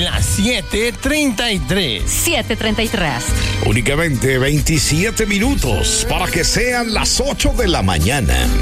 las 7:33. 7:33. Únicamente 27 minutos para que sean las 8 de la mañana.